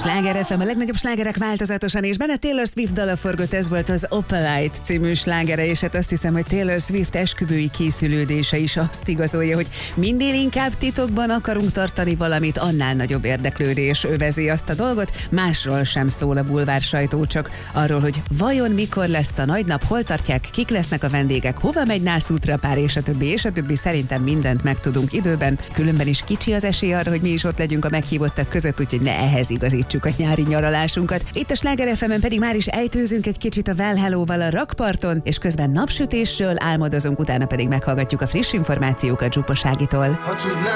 Sláger FM, a legnagyobb slágerek változatosan, és benne Taylor Swift dala forgott, ez volt az Opalite című slágere, és hát azt hiszem, hogy Taylor Swift esküvői készülődése is azt igazolja, hogy minél inkább titokban akarunk tartani valamit, annál nagyobb érdeklődés övezi azt a dolgot. Másról sem szól a bulvár sajtó, csak arról, hogy vajon mikor lesz a nagy nap, hol tartják, kik lesznek a vendégek, hova megy nászútra pár, és a többi, és a többi. Szerintem mindent megtudunk időben, különben is kicsi az esély arra, hogy mi is ott legyünk a meghívottak között, úgyhogy ne ehhez igazítsuk a nyári nyaralásunkat. Itt a Sláger FM-en pedig már is ejtőzünk egy kicsit a Well Hello-val a rakparton, és közben napsütésről álmodozunk, utána pedig meghallgatjuk a friss információkat Zsupa Ságitól.